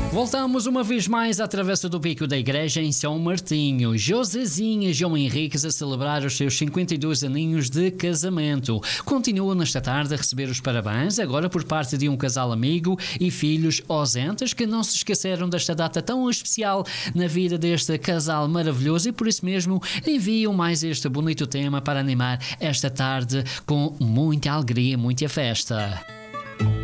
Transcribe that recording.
Voltamos uma vez mais à Travessa do Pico da Igreja em São Martinho. Josezinha e João Henriques a celebrar os seus 52 aninhos de casamento. Continuam nesta tarde a receber os parabéns, agora por parte de um casal amigo e filhos ausentes que não se esqueceram desta data tão especial na vida deste casal maravilhoso e por isso mesmo enviam mais este bonito tema para animar esta tarde com muita alegria, muita festa.